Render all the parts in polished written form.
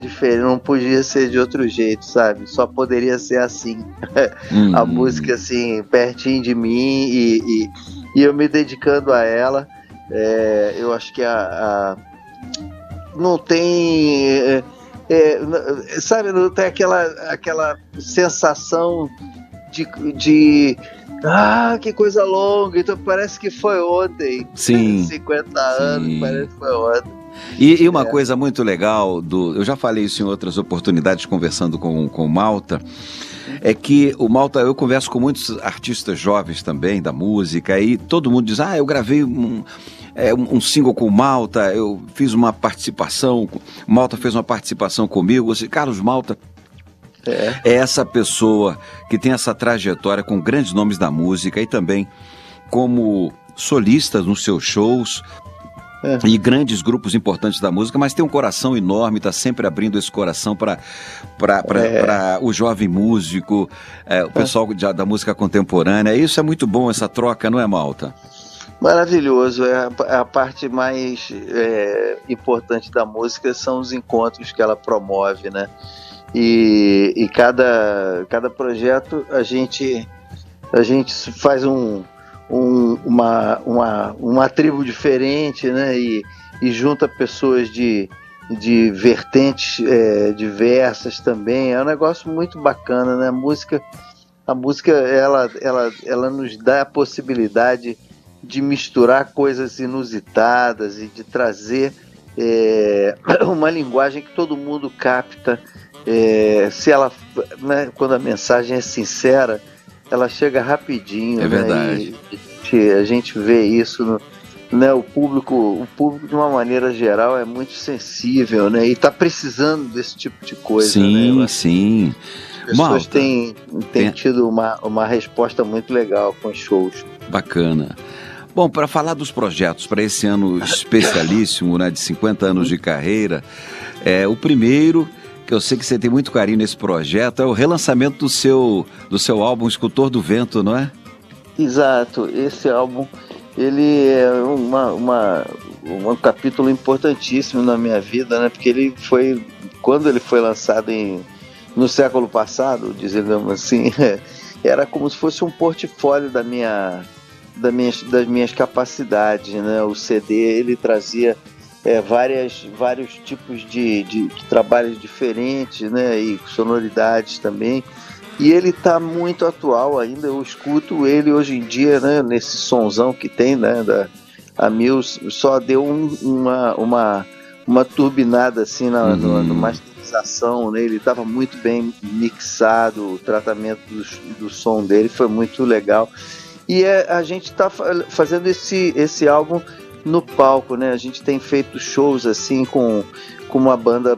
diferente, não podia ser de outro jeito, sabe? Só poderia ser assim. A música assim, pertinho de mim e eu me dedicando a ela. Eu acho que não tem... sabe, não tem aquela sensação de que coisa longa, então parece que foi ontem. Sim. 50 anos, sim. Parece que foi ontem. E uma coisa muito legal, eu já falei isso em outras oportunidades conversando com o Malta, é que o Malta, eu converso com muitos artistas jovens também da música, e todo mundo diz, eu gravei um single com o Malta, eu fiz uma participação, o Malta fez uma participação comigo. Carlos Malta é essa pessoa que tem essa trajetória com grandes nomes da música e também como solista nos seus shows e grandes grupos importantes da música, mas tem um coração enorme, está sempre abrindo esse coração para o jovem músico, o pessoal da música contemporânea. Isso é muito bom, essa troca, não é, Malta? Maravilhoso, a parte mais importante da música são os encontros que ela promove, né? E cada projeto a gente faz uma tribo diferente, né? E junta pessoas de vertentes diversas também. É um negócio muito bacana, né? A música ela nos dá a possibilidade de misturar coisas inusitadas e de trazer uma linguagem que todo mundo capta. Se ela, né, quando a mensagem é sincera, ela chega rapidinho. É verdade. Né? E a gente vê isso né, o público de uma maneira geral é muito sensível, né, e está precisando desse tipo de coisa. Sim, né? Sim. As pessoas têm tido uma resposta muito legal com os shows. Bacana. Bom, para falar dos projetos para esse ano especialíssimo, né, de 50 anos de carreira, o primeiro, que eu sei que você tem muito carinho nesse projeto, é o relançamento do seu álbum Escultor do Vento, não é? Exato, esse álbum, ele é um capítulo importantíssimo na minha vida, né, porque quando ele foi lançado no século passado, dizendo assim, era como se fosse um portfólio das minhas capacidades, né? O CD, ele trazia vários tipos de trabalhos diferentes, né? E sonoridades também, e ele está muito atual ainda. Eu escuto ele hoje em dia, né? Nesse sonzão que tem, né? A Mills só deu uma turbinada assim no masterização, né? Ele estava muito bem mixado, o tratamento do som dele foi muito legal. E a gente está fazendo esse álbum no palco, né? A gente tem feito shows assim com uma banda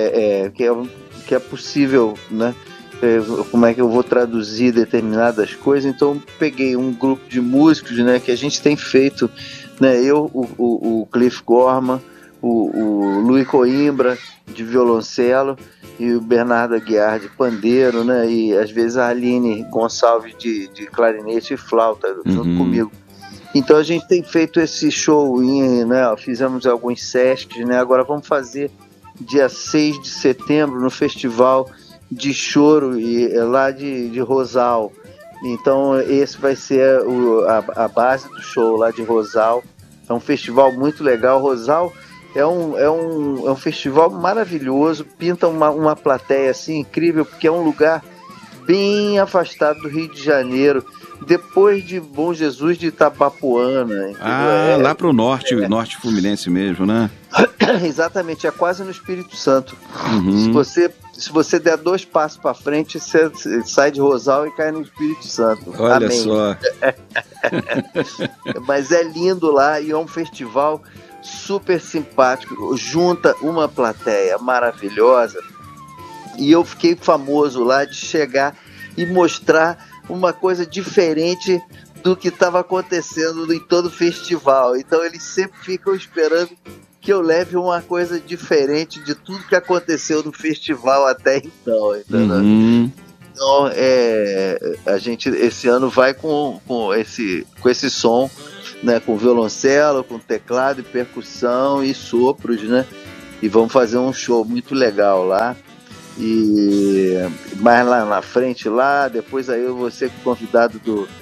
que é possível, né? Como é que eu vou traduzir determinadas coisas? Então peguei um grupo de músicos, né? Que a gente tem feito, né? Eu, o Cliff Gorman, o Luiz Coimbra de violoncelo e o Bernardo Aguiar de pandeiro, né? E às vezes a Aline Gonçalves de clarinete e flauta junto comigo. Então a gente tem feito esse show, né? Fizemos alguns Sescs, né? Agora vamos fazer dia 6 de setembro no Festival de Choro lá de Rosal. Então esse vai ser a base do show lá de Rosal. É um festival muito legal. Rosal é um festival maravilhoso, pinta uma plateia assim incrível, porque é um lugar bem afastado do Rio de Janeiro, depois de Bom Jesus de Itabapoana. Lá pro norte fluminense mesmo, né? Exatamente, é quase no Espírito Santo. Se você der 2 passos para frente, você sai de Rosal e cai no Espírito Santo. Olha Amém. Só. Mas é lindo lá e é um festival super simpático, junta uma plateia maravilhosa, e eu fiquei famoso lá de chegar e mostrar uma coisa diferente do que estava acontecendo em todo o festival. Então eles sempre ficam esperando que eu leve uma coisa diferente de tudo que aconteceu no festival até então. Então a gente esse ano vai com esse som, né, com violoncelo, com teclado e percussão e sopros, né? e vamos fazer um show muito legal lá. E mais lá na frente, depois aí eu vou ser convidado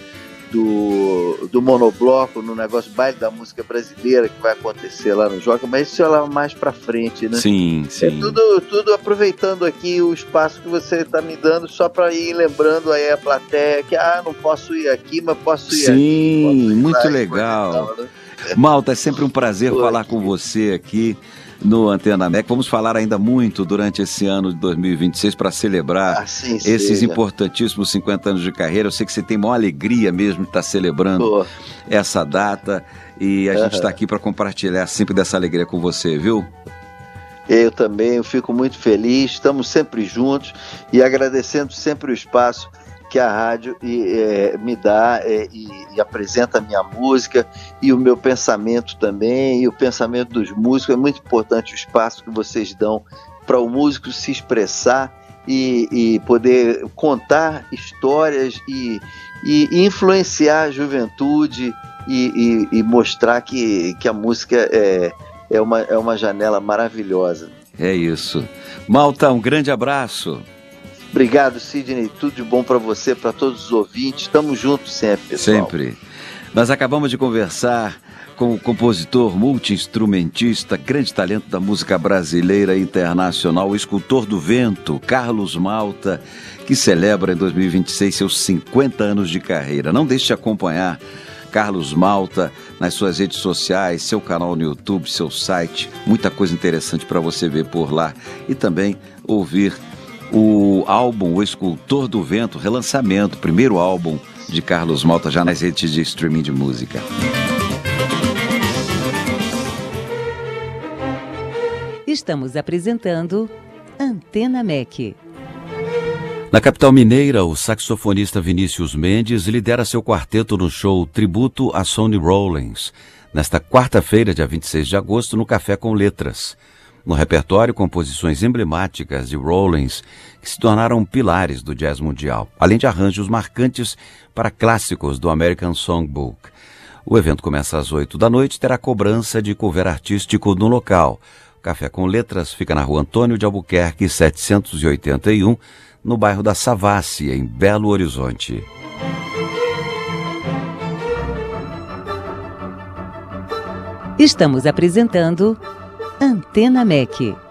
do Monobloco no negócio Baile da Música Brasileira, que vai acontecer lá no Joca, mas isso é lá mais pra frente, né? Sim. É tudo aproveitando aqui o espaço que você está me dando, só para ir lembrando aí a plateia que não posso ir aqui, mas posso ir aqui. Sim, muito legal. Né? Malta, é sempre um prazer falar com você aqui no Antena MEC. Vamos falar ainda muito durante esse ano de 2026 para celebrar esses importantíssimos 50 anos de carreira. Eu sei que você tem maior alegria mesmo de estar celebrando essa data e a gente está aqui para compartilhar sempre dessa alegria com você, viu? Eu também, eu fico muito feliz, estamos sempre juntos e agradecendo sempre o espaço que a rádio me dá e apresenta a minha música e o meu pensamento também, e o pensamento dos músicos. É muito importante o espaço que vocês dão para o músico se expressar e poder contar histórias e influenciar a juventude e mostrar que a música é uma janela maravilhosa. É isso. Malta, um grande abraço. Obrigado, Sidney. Tudo de bom para você, para todos os ouvintes. Estamos juntos sempre, pessoal. Sempre. Nós acabamos de conversar com o compositor, multi-instrumentista, grande talento da música brasileira e internacional, o escultor do vento, Carlos Malta, que celebra em 2026 seus 50 anos de carreira. Não deixe de acompanhar Carlos Malta nas suas redes sociais, seu canal no YouTube, seu site, muita coisa interessante para você ver por lá e também ouvir o álbum O Escultor do Vento, relançamento, primeiro álbum de Carlos Malta já nas redes de streaming de música. Estamos apresentando Antena MEC. Na capital mineira, o saxofonista Vinícius Mendes lidera seu quarteto no show Tributo a Sonny Rollins, nesta quarta-feira, dia 26 de agosto, no Café com Letras. No repertório, composições emblemáticas de Rollins que se tornaram pilares do jazz mundial, além de arranjos marcantes para clássicos do American Songbook. O evento começa às 8 da noite e terá cobrança de cover artístico no local. O Café com Letras fica na rua Antônio de Albuquerque, 781, no bairro da Savassi, em Belo Horizonte. Estamos apresentando Antena MEC.